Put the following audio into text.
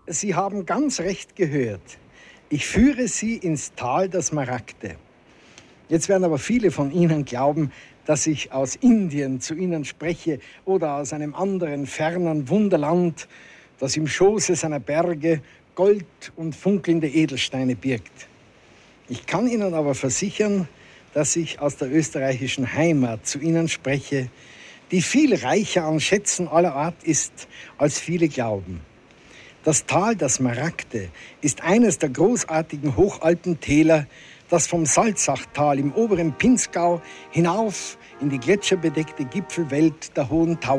Sie haben ganz recht gehört. Ich führe Sie ins Tal der Smaragde. Jetzt werden aber viele von Ihnen glauben, dass ich aus Indien zu Ihnen spreche oder aus einem anderen fernen Wunderland, das im Schoße seiner Berge Gold und funkelnde Edelsteine birgt. Ich kann Ihnen aber versichern, dass ich aus der österreichischen Heimat zu Ihnen spreche, die viel reicher an Schätzen aller Art ist, als viele glauben. Das Tal der Smaragde ist eines der großartigen Hochalpentäler, das vom Salzachtal im oberen Pinzgau hinauf in die gletscherbedeckte Gipfelwelt der Hohen Tauern